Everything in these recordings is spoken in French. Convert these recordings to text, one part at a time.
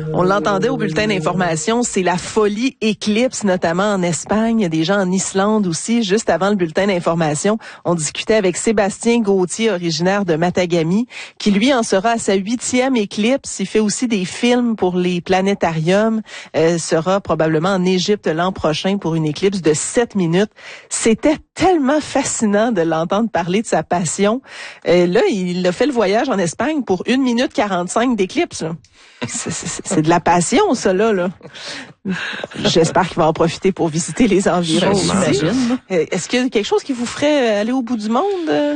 On l'entendait au bulletin d'information, c'est la folie éclipse, notamment en Espagne. Il y a des gens en Islande aussi. Juste avant le bulletin d'information, on discutait avec Sébastien Gauthier, originaire de Matagami, qui lui en sera à sa 8e éclipse. Il fait aussi des films pour les planétariums. Sera probablement en Égypte l'an prochain pour une éclipse de 7 minutes. C'était tellement fascinant de l'entendre parler de sa passion. Là, il a fait le voyage en Espagne pour 1 minute 45 d'éclipse. Là. C'est de la passion, ça, là. J'espère qu'il va en profiter pour visiter les environs aussi. Est-ce qu'il y a quelque chose qui vous ferait aller au bout du monde?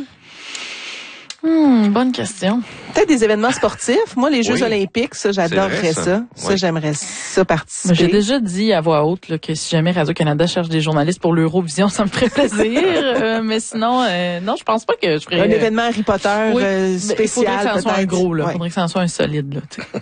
Bonne question. Peut-être des événements sportifs. Moi, les Jeux olympiques, ça, j'adorerais ça. Ça, j'aimerais ça participer. J'ai déjà dit à voix haute là, que si jamais Radio-Canada cherche des journalistes pour l'Eurovision, ça me ferait plaisir. Mais sinon, non, je pense pas que je ferais... Un événement Harry Potter spécial, il faudrait que ça soit un gros, là. Ouais. Faudrait que ça soit un solide, là.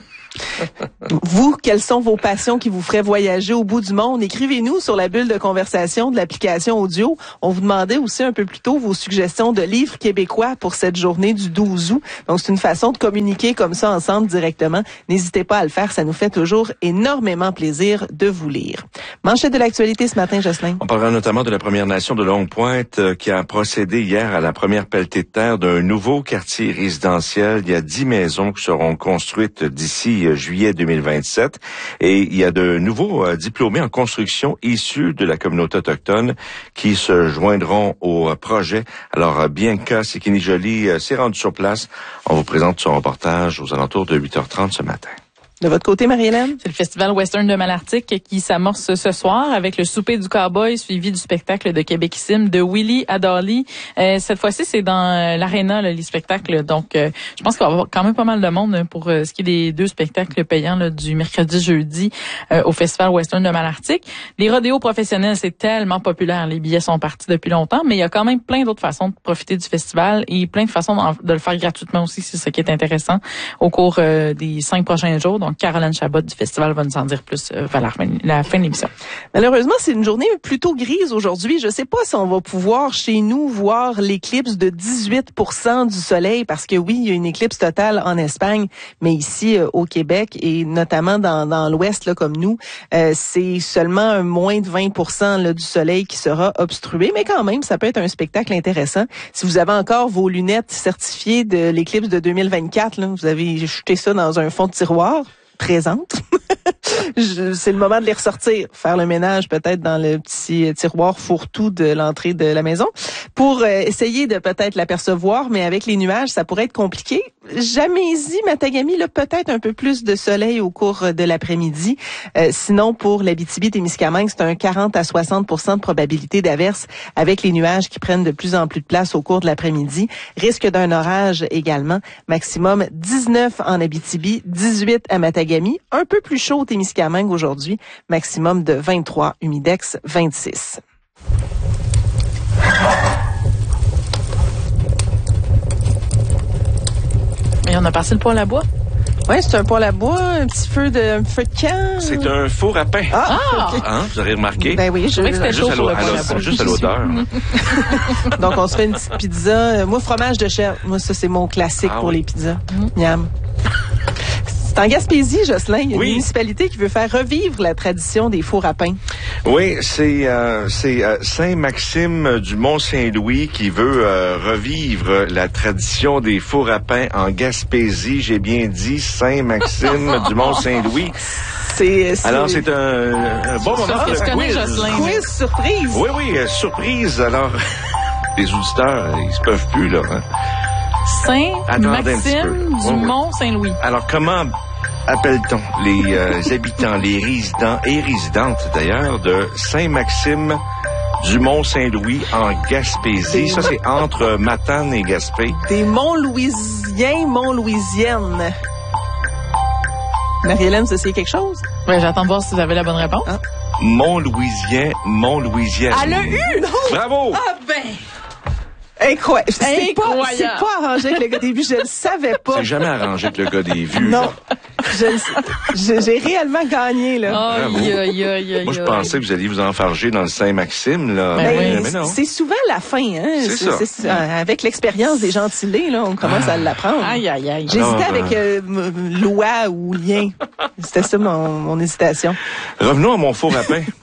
Vous, quelles sont vos passions qui vous feraient voyager au bout du monde? Écrivez-nous sur la bulle de conversation de l'application audio. On vous demandait aussi un peu plus tôt vos suggestions de livres québécois pour cette journée du 12 août. Donc, c'est une façon de communiquer comme ça ensemble directement. N'hésitez pas à le faire, ça nous fait toujours énormément plaisir de vous lire. Manchette de l'actualité ce matin, Jocelyn. On parlera notamment de la Première Nation de Longue-Pointe qui a procédé hier à la première pelletée de terre d'un nouveau quartier résidentiel. Il y a 10 maisons qui seront construites d'ici juillet 2027 et il y a de nouveaux diplômés en construction issus de la communauté autochtone qui se joindront au projet. Alors, Bianca Sikini-Joly s'est rendue sur place. On vous présente son reportage aux alentours de 8h30 ce matin. De votre côté, Marie-Hélène? C'est le Festival Western de Malartic qui s'amorce ce soir avec le souper du cowboy suivi du spectacle de Québéquissime de Willie à Dolly. Cette fois-ci, c'est dans l'aréna, les spectacles. Donc, je pense qu'il va y avoir quand même pas mal de monde pour ce qui est des 2 spectacles payants là, du mercredi-jeudi au Festival Western de Malartic. Les rodéos professionnels, c'est tellement populaire. Les billets sont partis depuis longtemps, mais il y a quand même plein d'autres façons de profiter du festival et plein de façons de le faire gratuitement aussi. C'est ce qui est intéressant au cours des 5 prochains jours. Donc, Caroline Chabot du festival va nous en dire plus vers la fin de l'émission. Malheureusement, c'est une journée plutôt grise aujourd'hui. Je sais pas si on va pouvoir chez nous voir l'éclipse de 18% du soleil parce que oui, il y a une éclipse totale en Espagne, mais ici au Québec et notamment dans l'ouest là comme nous, c'est seulement un moins de 20% là, du soleil qui sera obstrué, mais quand même, ça peut être un spectacle intéressant. Si vous avez encore vos lunettes certifiées de l'éclipse de 2024, là, vous avez jeté ça dans un fond de tiroir. Présente. C'est le moment de les ressortir, faire le ménage peut-être dans le petit tiroir fourre-tout de l'entrée de la maison pour essayer de peut-être l'apercevoir, mais avec les nuages, ça pourrait être compliqué. Jamais-y, Matagami, là, peut-être un peu plus de soleil au cours de l'après-midi. Sinon, pour l'Abitibi-Témiscamingue, c'est un 40 à 60% de probabilité d'averse avec les nuages qui prennent de plus en plus de place au cours de l'après-midi. Risque d'un orage également. Maximum 19 en Abitibi, 18 à Matagami. Un peu plus chaud au Témiscamingue aujourd'hui. Maximum de 23, humidex 26. Et on a passé le poêle à bois. Oui, c'est un poêle à bois, un feu de camp. C'est un four à pain. Ah! Hein, vous avez remarqué? Ben oui, je trouvais que c'était chaud sur le poêle à bois. Juste à l'odeur. Donc, on se fait une petite pizza. Moi, fromage de chèvre. Moi, ça, c'est mon classique pour les pizzas. Miam. C'est en Gaspésie, Jocelyn. Il y a une municipalité qui veut faire revivre la tradition des fours à pain. Oui, c'est Saint-Maxime du Mont-Saint-Louis qui veut revivre la tradition des fours à pain en Gaspésie. J'ai bien dit Saint-Maxime du Mont-Saint-Louis. Alors, c'est un bon moment pour le quiz. Quiz surprise. Oui, surprise. Alors, les auditeurs, ils se peuvent plus, là. Hein. Saint-Maxime du Mont-Saint-Louis. Alors, comment appelle-t-on les habitants, les résidents et résidentes, d'ailleurs, de Saint-Maxime du Mont-Saint-Louis en Gaspésie? Ça, c'est entre Matane et Gaspé. Des Mont-Louisiens, Mont-Louisiennes. Marie-Hélène, ça, c'est quelque chose? Ouais, j'attends de voir si vous avez la bonne réponse. Ah. Mont-Louisien, Mont-Louisienne. Elle a eu, non? Bravo! Ah ben! Incroyable. C'est pas arrangé avec le gars des vues, je le savais pas. C'est jamais arrangé avec le gars des vues. Non. J'ai réellement gagné, là. Moi, je pensais que vous alliez vous enfarger dans le Saint-Maxime, là. Ben, mais non. C'est souvent la fin, hein. C'est ça. Avec l'expérience des gentilés, là, on commence à l'apprendre. Aïe, aïe, aïe. J'hésitais avec loi ou lien. C'était ça mon hésitation. Revenons à mon four à pain.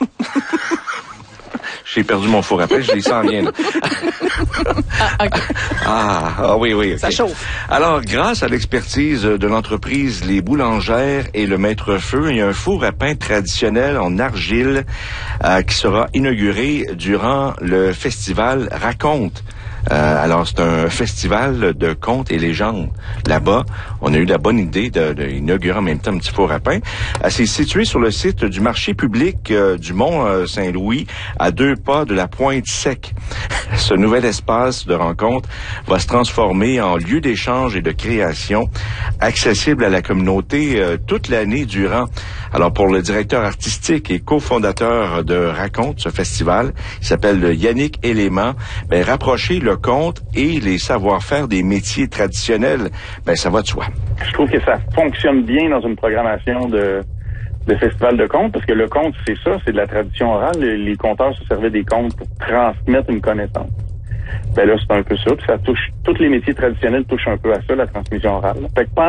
J'ai perdu mon four à pain, je l'ai sans rien. Okay. Oui, okay. Ça chauffe. Alors, grâce à l'expertise de l'entreprise Les Boulangères et le Maître Feu, il y a un four à pain traditionnel en argile qui sera inauguré durant le festival Raconte. Alors, c'est un festival de contes et légendes. Là-bas, on a eu la bonne idée d'inaugurer en même temps un petit four à pain. C'est situé sur le site du marché public du Mont-Saint-Louis, à 2 pas de la Pointe-Sec. Ce nouvel espace de rencontre va se transformer en lieu d'échange et de création, accessible à la communauté toute l'année durant. Alors, pour le directeur artistique et cofondateur de Raconte, ce festival, il s'appelle Yannick Élément, rapprocher le conte et les savoir-faire des métiers traditionnels, ça va de soi. Je trouve que ça fonctionne bien dans une programmation de festival de contes, parce que le conte, c'est ça, c'est de la tradition orale. Les conteurs se servaient des contes pour transmettre une connaissance. Là, c'est un peu ça, puis ça touche, tous les métiers traditionnels touchent un peu à ça, la transmission orale. Fait que